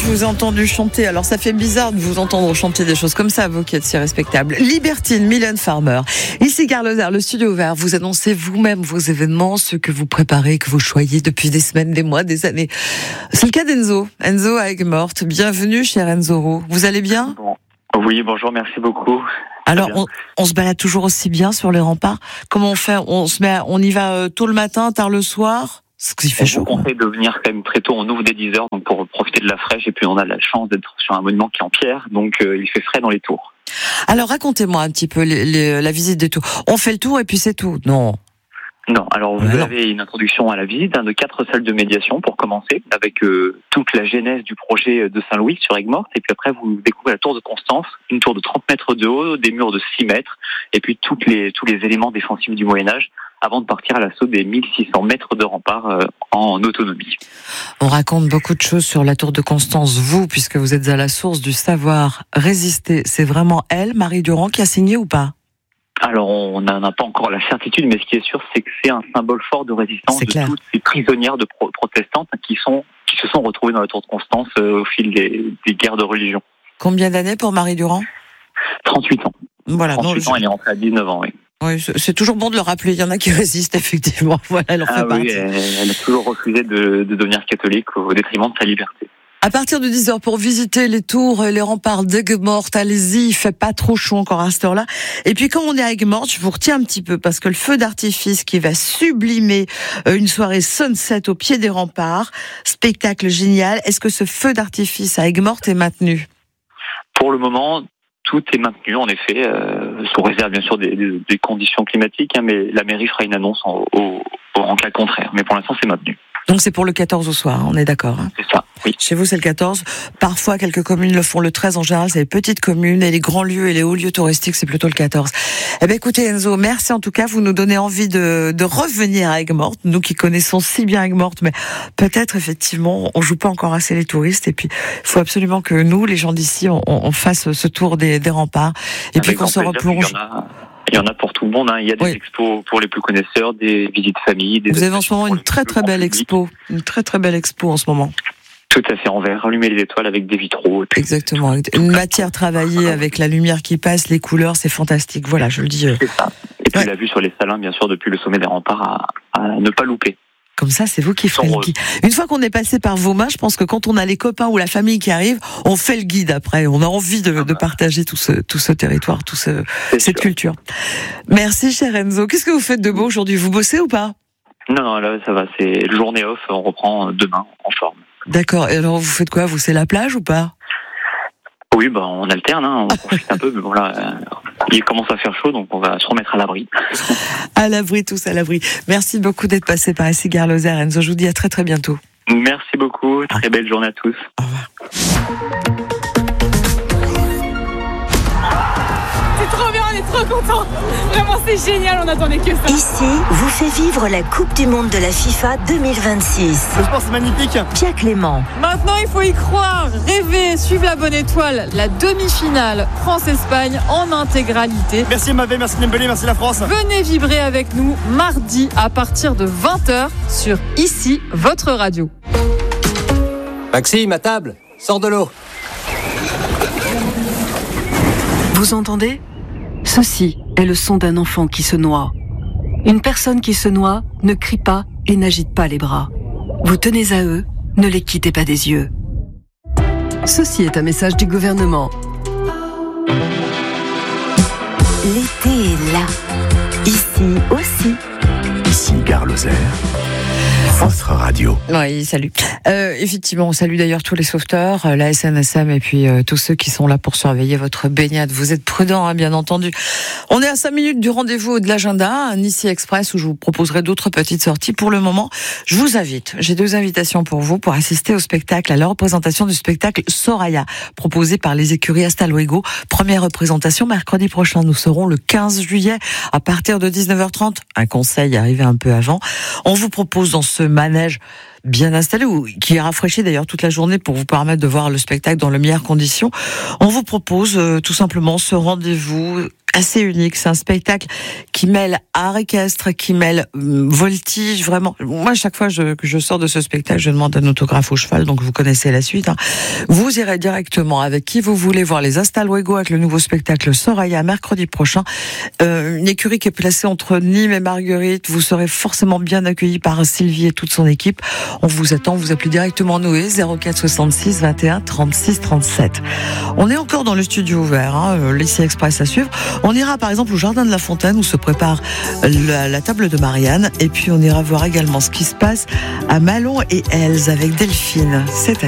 vous ai entendu chanter. Alors ça fait bizarre de vous entendre chanter des choses comme ça, vous qui êtes si respectable. Libertine, Mylène Farmer. Ici Gare Lozère, le studio ouvert. Vous annoncez vous-même vos événements, ceux que vous préparez, que vous choyez depuis des semaines, des mois, des années. C'est le cas d'Enzo. Enzo à Aigues-Mortes. Bienvenue, cher Enzo Roux. Vous allez bien ? Oui, bonjour, merci beaucoup. Alors, on se balade toujours aussi bien sur les remparts. Comment on fait ? On y va tôt le matin, tard le soir ? Parce qu'il fait chaud. On conseille de venir quand même très tôt. On ouvre dès 10h donc pour profiter de la fraîche. Et puis on a la chance d'être sur un monument qui est en pierre, donc il fait frais dans les tours. Alors racontez-moi un petit peu la visite des tours. On fait le tour et puis c'est tout ? Non. Non, alors vous avez une introduction à la visite de 4 salles de médiation pour commencer, avec toute la genèse du projet de Saint-Louis sur Aigues-Mortes, et puis après vous découvrez la tour de Constance, une tour de 30 mètres de haut, des murs de 6 mètres, et puis tous les éléments défensifs du Moyen-Âge, avant de partir à l'assaut des 1600 mètres de rempart en autonomie. On raconte beaucoup de choses sur la tour de Constance, vous, puisque vous êtes à la source du savoir résister. C'est vraiment elle, Marie Durand, qui a signé ou pas ? Alors, on n'en a pas encore la certitude, mais ce qui est sûr, c'est que c'est un symbole fort de résistance de toutes ces prisonnières de protestantes qui se sont retrouvées dans la tour de Constance au fil des guerres de religion. Combien d'années pour Marie Durand ? 38 ans. Voilà. 38 ans, elle est rentrée à 19 ans, oui. Oui, c'est toujours bon de le rappeler. Il y en a qui résistent, effectivement. Voilà, elle en fait partie. Oui, elle a toujours refusé de devenir catholique au détriment de sa liberté. À partir de 10h, pour visiter les tours et les remparts d'Aigues-Mortes, allez-y, il fait pas trop chaud encore à cette heure-là. Et puis quand on est à Aigues-Mortes, je vous retiens un petit peu, parce que le feu d'artifice qui va sublimer une soirée sunset au pied des remparts, spectacle génial. Est-ce que ce feu d'artifice à Aigues-Mortes est maintenu ? Pour le moment, tout est maintenu, en effet, sous réserve bien sûr des conditions climatiques, mais la mairie fera une annonce en cas contraire. Mais pour l'instant, c'est maintenu. Donc c'est pour le 14 au soir, on est d'accord. C'est ça, oui. Chez vous, c'est le 14. Parfois, quelques communes le font le 13. En général, c'est les petites communes, et les grands lieux et les hauts lieux touristiques, c'est plutôt le 14. Eh bien, écoutez, Enzo, merci en tout cas. Vous nous donnez envie de revenir à Aigues-Mortes. Nous qui connaissons si bien Aigues-Mortes, mais peut-être, effectivement, on joue pas encore assez les touristes. Et puis, il faut absolument que nous, les gens d'ici, on fasse ce tour des remparts. Et puis qu'on se replonge. Il y en a pour tout le monde. Il y a des expos pour les plus connaisseurs, des visites famille. Vous avez en ce moment une très très belle expo. Une très très belle expo en ce moment. Tout à fait, en verre, allumer les étoiles avec des vitraux. Exactement, une matière travaillée avec la lumière qui passe, les couleurs, c'est fantastique. Voilà, je le dis. C'est ça. Et puis la vue sur les salins, bien sûr, depuis le sommet des remparts, à ne pas louper. Comme ça, c'est vous qui ferez le guide. Une fois qu'on est passé par vos mains, je pense que quand on a les copains ou la famille qui arrive, on fait le guide après. On a envie de partager tout ce territoire, cette culture. Merci, cher Enzo. Qu'est-ce que vous faites de beau aujourd'hui ? Vous bossez ou pas ? Non, là, ça va. C'est le journée off. On reprend demain en forme. D'accord. Et alors, vous faites quoi ? Vous, c'est la plage ou pas ? Oui, on alterne, on profite un peu, mais bon là, il commence à faire chaud, donc on va se remettre à l'abri. À l'abri, tous à l'abri. Merci beaucoup d'être passé par ici, Gare Lozère. Enzo, je vous dis à très très bientôt. Merci beaucoup, très belle journée à tous. Au revoir. C'est trop bien, on est trop contents. Vraiment, c'est génial, on attendait que ça. Ici, vous fait vivre la Coupe du Monde de la FIFA 2026. Le sport, c'est magnifique. Pierre Clément. Maintenant, il faut y croire, rêver, suivre la bonne étoile. La demi-finale France-Espagne en intégralité. Merci Mavé, merci Dembélé, merci la France. Venez vibrer avec nous mardi à partir de 20h sur Ici, votre radio. Maxime, à table, sors de l'eau. Vous entendez ? Ceci est le son d'un enfant qui se noie. Une personne qui se noie ne crie pas et n'agite pas les bras. Vous tenez à eux, ne les quittez pas des yeux. Ceci est un message du gouvernement. L'été est là. Ici aussi. Ici, Gare Lozère. Votre radio. Oui, salut. Effectivement, on salue d'ailleurs tous les sauveteurs, la SNSM et puis tous ceux qui sont là pour surveiller votre baignade. Vous êtes prudents, bien entendu. On est à 5 minutes du rendez-vous de l'agenda, un Ici Express où je vous proposerai d'autres petites sorties. Pour le moment, je vous invite. J'ai 2 invitations pour vous pour assister au spectacle, à la représentation du spectacle Soraya, proposé par les écuries Hasta Luego. Première représentation mercredi prochain. Nous serons le 15 juillet à partir de 19h30. Un conseil, arrivé un peu avant. On vous propose dans ce manège bien installé, qui est rafraîchi d'ailleurs toute la journée pour vous permettre de voir le spectacle dans les meilleures conditions. On vous propose tout simplement ce rendez-vous assez unique. C'est un spectacle qui mêle art équestre, qui mêle voltige, vraiment. Moi, chaque fois que je sors de ce spectacle, je demande un autographe au cheval, donc vous connaissez la suite. Hein. Vous irez directement avec qui vous voulez voir les Hasta Luego avec le nouveau spectacle Soraya mercredi prochain. Une écurie qui est placée entre Nîmes et Marguerite. Vous serez forcément bien accueillis par Sylvie et toute son équipe. On vous attend, vous appelez directement Noé 04 66 21 36 37. On est encore dans le studio ouvert, hein, l'Ici Express à suivre. On ira par exemple au Jardin de la Fontaine où se prépare la table de Marianne, et puis on ira voir également ce qui se passe à Malon et Elze avec Delphine. C'est